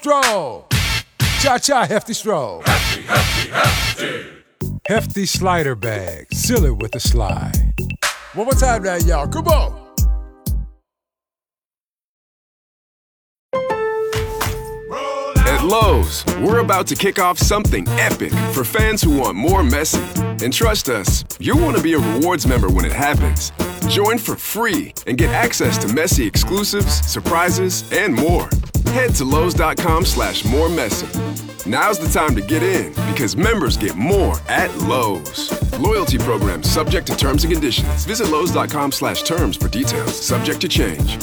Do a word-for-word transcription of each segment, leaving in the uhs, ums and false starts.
stroll. Cha-cha, hefty stroll. Hefty, hefty, hefty. Hefty slider bag. Seal it with a slide. One more time now, y'all. Come on. At Lowe's, we're about to kick off something epic for fans who want more messy. And trust us, you'll want to be a rewards member when it happens. Join for free and get access to messy exclusives, surprises, and more. Head to Lowe's.com slash more messy. Now's the time to get in because members get more at Lowe's. Loyalty program subject to terms and conditions. Visit Lowe's.com slash terms for details. Subject to change.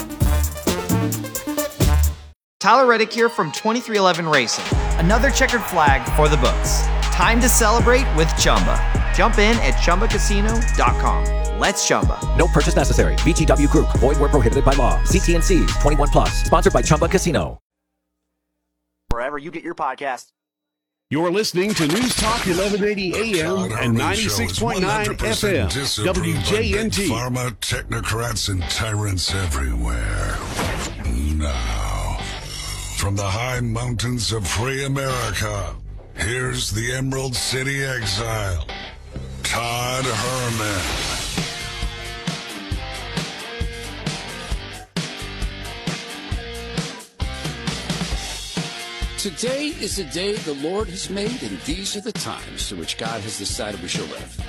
Tyler Reddick here from twenty-three eleven Racing. Another checkered flag for the books. Time to celebrate with Chumba. Jump in at Chumba Casino dot com. Let's Chumba. No purchase necessary. V G W Group. Void where prohibited by law. See T and C's. twenty-one plus. Sponsored by Chumba Casino. Wherever you get your podcast. You're listening to News Talk eleven eighty A M and ninety-six point nine F M. W J N T. Pharma technocrats and tyrants everywhere. Now, from the high mountains of free America, here's the Emerald City exile, Todd Herman. Today is the day the Lord has made, and these are the times to which God has decided we shall live.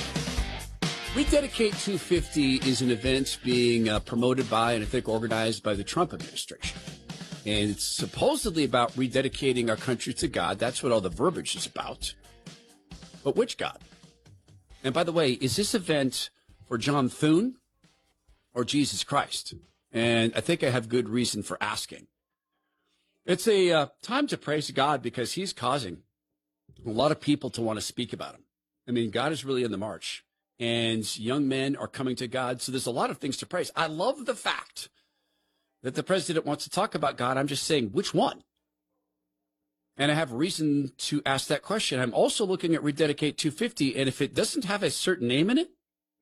Rededicate two fifty is an event being uh, promoted by and I think organized by the Trump administration. And it's supposedly about rededicating our country to God. That's what all the verbiage is about. But which God? And by the way, is this event for John Thune or Jesus Christ? And I think I have good reason for asking. It's a uh, time to praise God because he's causing a lot of people to want to speak about him. I mean, God is really in the march, and young men are coming to God. So there's a lot of things to praise. I love the fact that the president wants to talk about God. I'm just saying, which one? And I have reason to ask that question. I'm also looking at Rededicate two fifty, and if it doesn't have a certain name in it,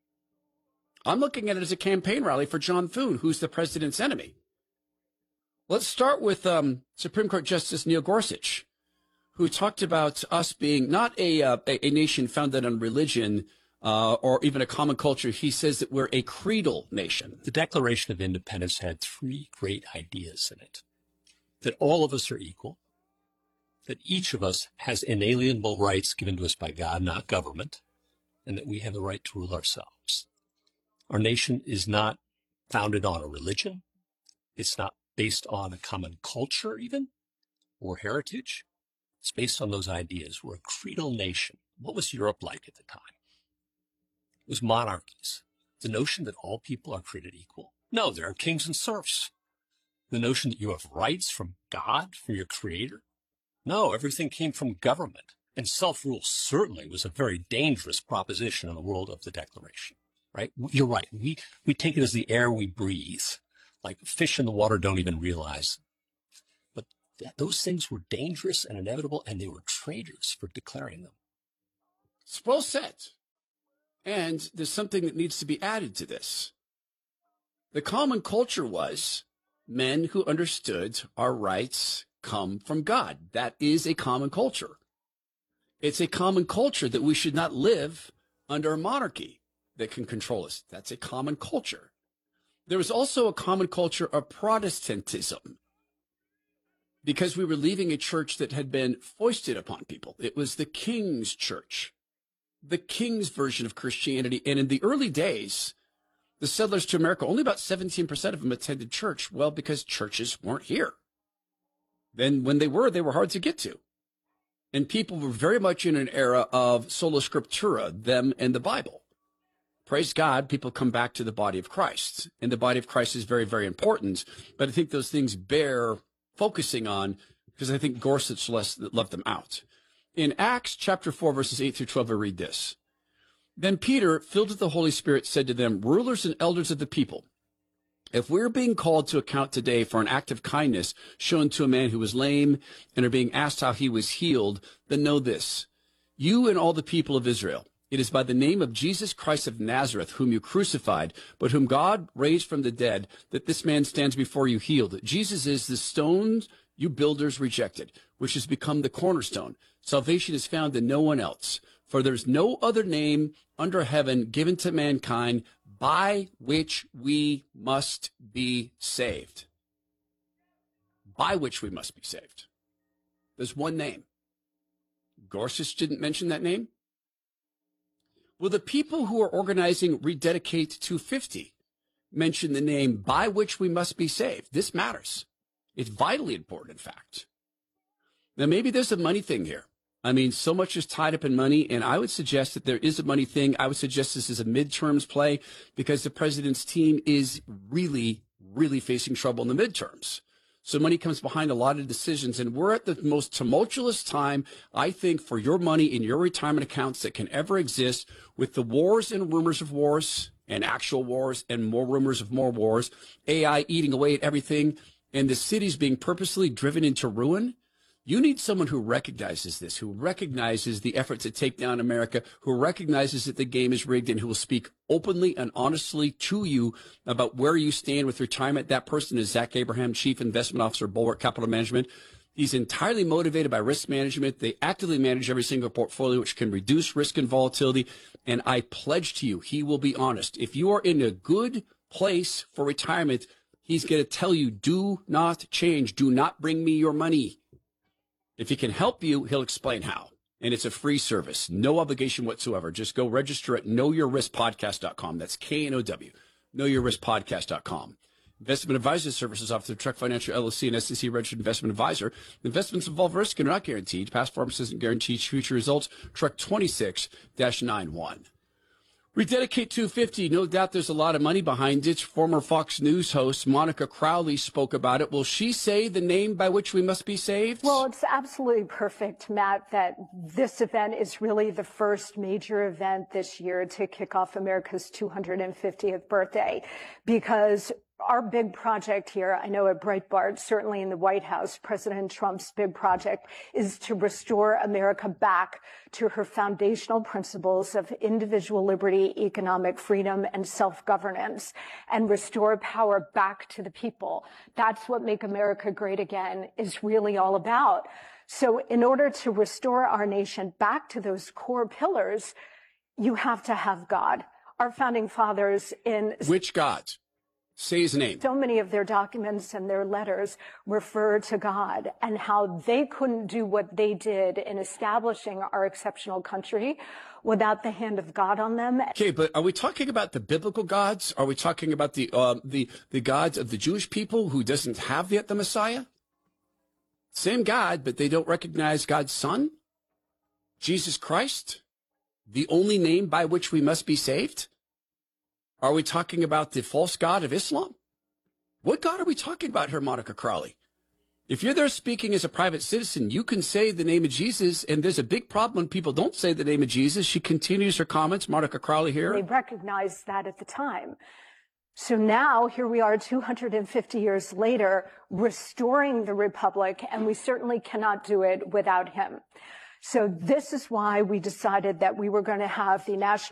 I'm looking at it as a campaign rally for John Thune, who's the president's enemy. Let's start with um, Supreme Court Justice Neil Gorsuch, who talked about us being not a, uh, a, a nation founded on religion uh, or even a common culture. He says that we're a creedal nation. The Declaration of Independence had three great ideas in it. That all of us are equal, that each of us has inalienable rights given to us by God, not government, and that we have the right to rule ourselves. Our nation is not founded on a religion. It's not based on a common culture even, or heritage. It's based on those ideas. We're a creedal nation. What was Europe like at the time? It was monarchies. The notion that all people are created equal. No, there are kings and serfs. The notion that you have rights from God, from your creator. No, everything came from government. And self-rule certainly was a very dangerous proposition in the world of the Declaration, right? You're right. We, we take it as the air we breathe. Like fish in the water don't even realize. But th- those things were dangerous and inevitable, and they were traitors for declaring them. It's well said. And there's something that needs to be added to this. The common culture was men who understood our rights come from God. That is a common culture. It's a common culture that we should not live under a monarchy that can control us. That's a common culture. There was also a common culture of Protestantism because we were leaving a church that had been foisted upon people. It was the king's church, the king's version of Christianity. And in the early days, the settlers to America, only about seventeen percent of them attended church. Well, because churches weren't here. Then when they were, they were hard to get to. And people were very much in an era of sola scriptura, them and the Bible. Praise God, people come back to the body of Christ. And the body of Christ is very, very important. But I think those things bear focusing on because I think Gorsuch left them out. In Acts chapter four, verses eight through twelve, I read this. Then Peter, filled with the Holy Spirit, said to them, rulers and elders of the people, if we're being called to account today for an act of kindness shown to a man who was lame and are being asked how he was healed, then know this, you and all the people of Israel, it is by the name of Jesus Christ of Nazareth, whom you crucified, but whom God raised from the dead, that this man stands before you healed. Jesus is the stone you builders rejected, which has become the cornerstone. Salvation is found in no one else. For there's no other name under heaven given to mankind by which we must be saved. By which we must be saved. There's one name. Gorsuch didn't mention that name. Will the people who are organizing Rededicate two fifty mention the name by which we must be saved? This matters. It's vitally important, in fact. Now, maybe there's a money thing here. I mean, so much is tied up in money, and I would suggest that there is a money thing. I would suggest this is a midterms play because the president's team is really, really facing trouble in the midterms. So money comes behind a lot of decisions, and we're at the most tumultuous time, I think, for your money in your retirement accounts that can ever exist, with the wars and rumors of wars and actual wars and more rumors of more wars, A I eating away at everything, and the cities being purposely driven into ruin. You need someone who recognizes this, who recognizes the effort to take down America, who recognizes that the game is rigged, and who will speak openly and honestly to you about where you stand with retirement. That person is Zach Abraham, Chief Investment Officer, Bulwark Capital Management. He's entirely motivated by risk management. They actively manage every single portfolio, which can reduce risk and volatility. And I pledge to you, he will be honest. If you are in a good place for retirement, he's going to tell you, do not change. Do not bring me your money. If he can help you, he'll explain how. And it's a free service, no obligation whatsoever. Just go register at know your risk podcast dot com. That's K N O W, know your risk podcast dot com. Investment advisory services offered through Trek Financial L L C and S E C registered investment advisor. Investments involve risk and are not guaranteed. Past performance isn't guaranteed future results. Trek twenty-six dash ninety-one. Rededicate two fifty. No doubt there's a lot of money behind it. Former Fox News host Monica Crowley spoke about it. Will she say the name by which we must be saved? Well, it's absolutely perfect, Matt, that this event is really the first major event this year to kick off America's two hundred fiftieth birthday, because our big project here, I know at Breitbart, certainly in the White House, President Trump's big project is to restore America back to her foundational principles of individual liberty, economic freedom, and self-governance, and restore power back to the people. That's what Make America Great Again is really all about. So in order to restore our nation back to those core pillars, you have to have God. Our founding fathers in... Which God? Say his name. So many of their documents and their letters refer to God and how they couldn't do what they did in establishing our exceptional country without the hand of God on them. Okay, but are we talking about the biblical gods? Are we talking about the uh, the the gods of the Jewish people who doesn't have yet the Messiah? Same God, but they don't recognize God's Son, Jesus Christ, the only name by which we must be saved? Are we talking about the false god of Islam? What God are we talking about here, Monica Crowley? If you're there speaking as a private citizen, you can say the name of Jesus, and there's a big problem when people don't say the name of Jesus. She continues her comments, Monica Crowley here. They recognized that at the time. So now, here we are two hundred fifty years later, restoring the Republic, and we certainly cannot do it without him. So this is why we decided that we were going to have the National